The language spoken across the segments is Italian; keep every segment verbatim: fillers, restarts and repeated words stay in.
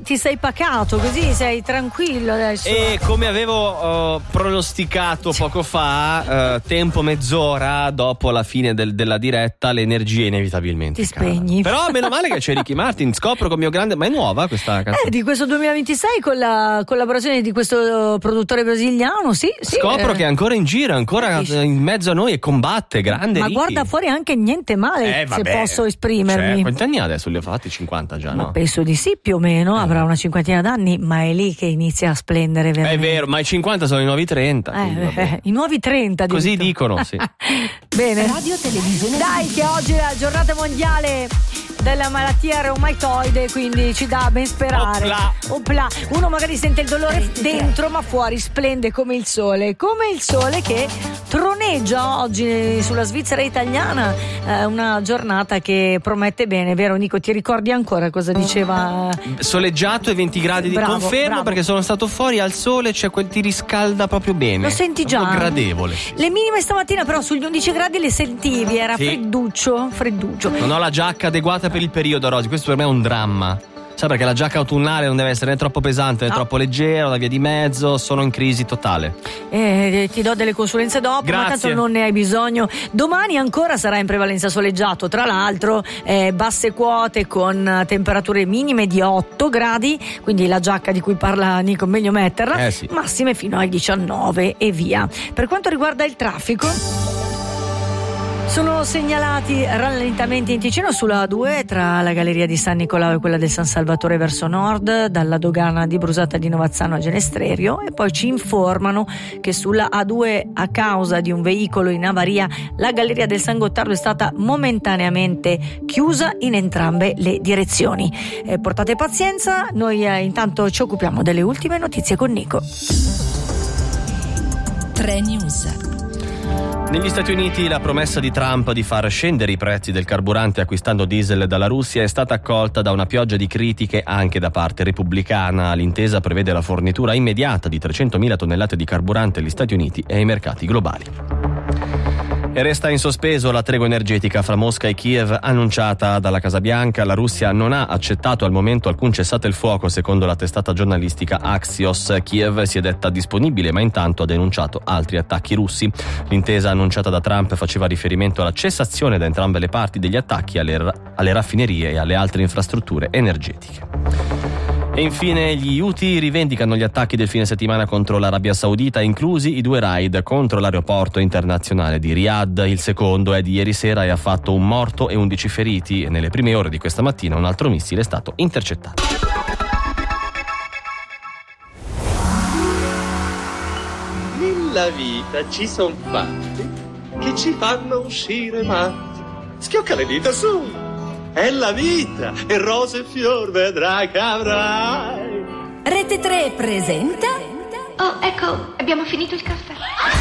ti sei pacato, così sei tranquillo adesso. E come avevo uh, pronosticato poco fa, uh, tempo mezz'ora dopo la fine del, della diretta, l'energia inevitabilmente ti spegni. Cala. Però meno male che c'è Ricky Martin, scopro con mio grande... Ma è nuova questa canzone? Eh, di questo duemilaventisei con la collaborazione di questo produttore brasiliano, sì, sì. Scopro eh. che è ancora in giro, è ancora in mezzo a noi e combatte, grande Ma Ricky. guarda fuori anche niente male, eh, se posso esprimermi. Cioè, quanti anni ha adesso? Li ho fatti cinquanta già, ma no? penso di sì, più o meno, eh. avrà una cinquantina d'anni, ma è lì che inizia a splendere veramente. È vero, ma i cinquanta sono i nuovi trenta. Eh, eh, i nuovi trenta. Così dicono, sì. Bene. Radio Televisione. Dai, che oggi è la giornata mondiale della malattia reumatoide, quindi ci dà ben sperare. Opla. Opla. Uno magari sente il dolore dentro, ma fuori splende come il sole, come il sole che troneggia oggi sulla Svizzera italiana, eh, una giornata che promette bene, vero Nico? Ti ricordi ancora cosa diceva? Soleggiato e venti gradi di bravo, confermo, bravo. Perché sono stato fuori al sole, cioè quel ti riscalda proprio bene. Lo senti già? Proprio gradevole. Le minime stamattina però sugli undici gradi le sentivi, era sì. fredduccio, fredduccio. Non ho la giacca adeguata per il periodo, Rosy, questo per me è un dramma. Sai, perché la giacca autunnale non deve essere né troppo pesante né no. troppo leggera, la via di mezzo, sono in crisi totale. Eh, ti do delle consulenze dopo, Grazie. ma tanto non ne hai bisogno. Domani ancora sarà in prevalenza soleggiato, tra l'altro eh, basse quote con temperature minime di otto gradi, quindi la giacca di cui parla Nico meglio metterla, eh sì. massime fino ai diciannove e via. Per quanto riguarda il traffico, sono segnalati rallentamenti in Ticino sulla A due tra la galleria di San Nicolao e quella del San Salvatore verso nord, dalla dogana di Brusata di Novazzano a Genestrerio, e poi ci informano che sulla A due, a causa di un veicolo in avaria, la galleria del San Gottardo è stata momentaneamente chiusa in entrambe le direzioni. Eh, portate pazienza, noi eh, intanto ci occupiamo delle ultime notizie con Nico. tre News. Negli Stati Uniti la promessa di Trump di far scendere i prezzi del carburante acquistando diesel dalla Russia è stata accolta da una pioggia di critiche anche da parte repubblicana. L'intesa prevede la fornitura immediata di trecentomila tonnellate di carburante agli Stati Uniti e ai mercati globali. E resta in sospeso la tregua energetica fra Mosca e Kiev annunciata dalla Casa Bianca. La Russia non ha accettato al momento alcun cessate il fuoco, secondo la testata giornalistica Axios. Kiev si è detta disponibile, ma intanto ha denunciato altri attacchi russi. L'intesa annunciata da Trump faceva riferimento alla cessazione da entrambe le parti degli attacchi alle, alle raffinerie e alle altre infrastrutture energetiche. E infine gli Houthi rivendicano gli attacchi del fine settimana contro l'Arabia Saudita, inclusi i due raid contro l'aeroporto internazionale di Riyadh. Il secondo è di ieri sera e ha fatto un morto e undici feriti, e nelle prime ore di questa mattina un altro missile è stato intercettato. Nella vita ci sono fatti che ci fanno uscire matti. Schiocca le dita su! È la vita, e rose e fior vedrai che avrai. Rete tre presenta. Oh, ecco, abbiamo finito il caffè.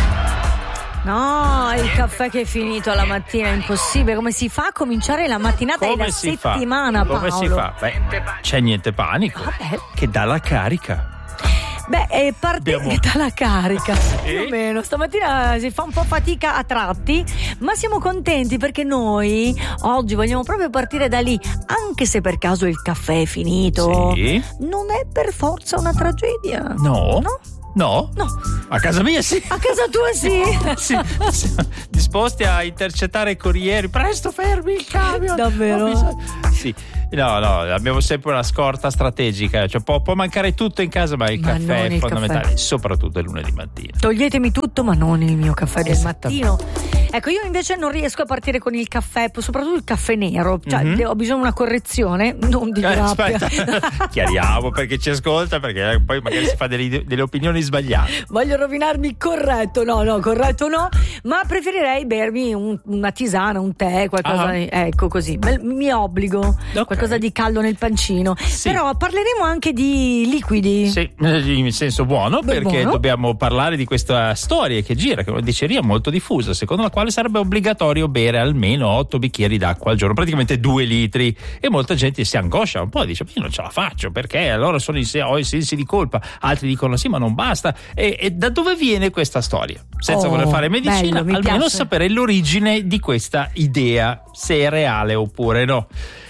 No, il caffè che è finito alla mattina è impossibile. Come si fa a cominciare la mattinata e la settimana, Paolo? Come si fa? Beh, c'è niente panico, Vabbè. che dà la carica. Beh, è parte Abbiamo... dalla carica, più o meno. Stamattina si fa un po' fatica a tratti, ma siamo contenti perché noi oggi vogliamo proprio partire da lì. Anche se per caso il caffè è finito, sì. Non è per forza una tragedia. No? No? No? No. A casa mia sì. A casa tua sì. Sì, siamo disposti a intercettare i corrieri. Presto, fermi il camion. Davvero? Sì. No, no, abbiamo sempre una scorta strategica. Cioè può, può mancare tutto in casa, ma il Ma caffè non è il fondamentale, caffè. Soprattutto il lunedì mattina. Toglietemi tutto, ma non il mio caffè del Esatto. mattino. Ecco, io invece non riesco a partire con il caffè, soprattutto il caffè nero. Cioè, Mm-hmm. ho bisogno di una correzione, non di Eh, grappia. aspetta, chiariamo perché ci ascolta, perché poi magari si fa delle, delle opinioni sbagliate. Voglio rovinarmi corretto, no, no, corretto no, ma preferirei bermi un, una tisana, un tè, qualcosa, Ah. di, ecco così, Me- mi obbligo, Ok. qualcosa di caldo nel pancino. Sì. Però parleremo anche di liquidi. Sì, in senso buono, Beh, perché buono. dobbiamo parlare di questa storia che gira, che è una diceria molto diffusa, secondo la quale sarebbe obbligatorio bere almeno otto bicchieri d'acqua al giorno, praticamente due litri, e molta gente si angoscia un po' e dice: io non ce la faccio, perché allora sono in se- ho i sensi di colpa. Altri dicono sì, ma non basta. E, e da dove viene questa storia? Senza Oh, voler fare medicina, bello, mi almeno piace. sapere l'origine di questa idea, se è reale oppure no.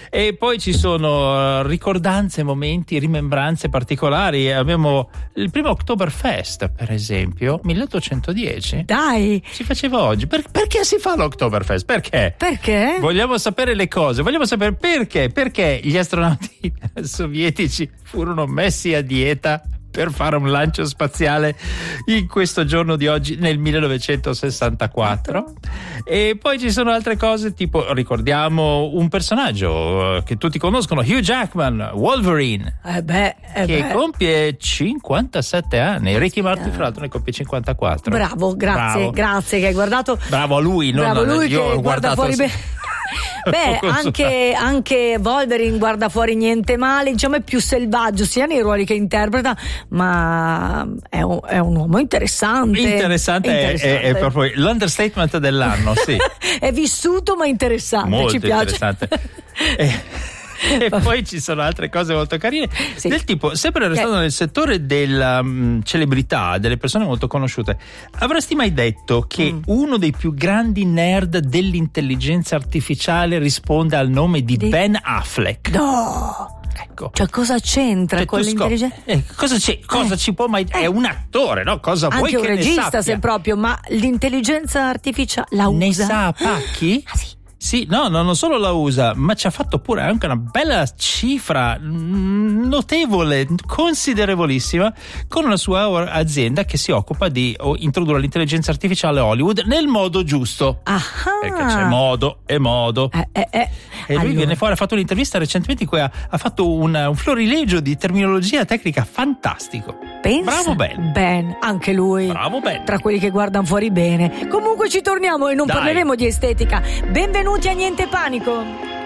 E poi ci sono ricordanze, momenti, rimembranze particolari. Abbiamo il primo Oktoberfest, per esempio, milleottocentodieci. Dai! Si faceva oggi. Per, perché si fa l'Oktoberfest? Perché? Perché? Vogliamo sapere le cose, vogliamo sapere perché. Perché gli astronauti sovietici furono messi a dieta per fare un lancio spaziale in questo giorno di oggi nel millenovecentosessantaquattro. E poi ci sono altre cose, tipo ricordiamo un personaggio che tutti conoscono, Hugh Jackman, Wolverine, Eh beh, eh che beh. compie cinquantasette anni. Ricky Martin fra l'altro ne compie cinquantaquattro. Bravo, grazie, Bravo. grazie che hai guardato. Bravo a lui, non Bravo non- lui io che ho guarda guardato fuori bene. Beh, anche, anche Wolverine guarda fuori niente male, diciamo è più selvaggio sia nei ruoli che interpreta, ma è un, è un uomo interessante. Interessante, è- Interessante. È, è proprio l'understatement dell'anno, sì. È vissuto ma interessante, Molto ci piace. interessante. E, e poi ci sono altre cose molto carine, Sì. del tipo, sempre restando Che- nel settore della um, celebrità, delle persone molto conosciute, avresti mai detto che Mm. uno dei più grandi nerd dell'intelligenza artificiale risponde al nome di Di- Ben Affleck? No! Ecco. Cioè cosa c'entra Cioè, con tu scop- l'intelligenza? eh, cosa c'è, cosa Eh. ci può mai è Eh. un attore, no? Cosa vuoi Anche un che ne regista sappia? se proprio, ma l'intelligenza artificiale la Ne usa? sa a pacchi? Ah, sì. Sì, no, no, non solo la usa, ma ci ha fatto pure anche una bella cifra mm, notevole, considerevolissima, con una sua or- azienda che si occupa di oh, introdurre l'intelligenza artificiale a Hollywood nel modo giusto. Ah. Perché c'è modo e modo. Eh, eh, eh. E lui Allora. viene fuori, ha fatto un'intervista recentemente in cui ha, ha fatto un, un florilegio di terminologia tecnica fantastico. Pensa. Bravo Ben. Ben, anche lui. Bravo Ben. Tra quelli che guardano fuori bene. Comunque ci torniamo e non Dai. parleremo di estetica. Benvenuti a Niente Panico.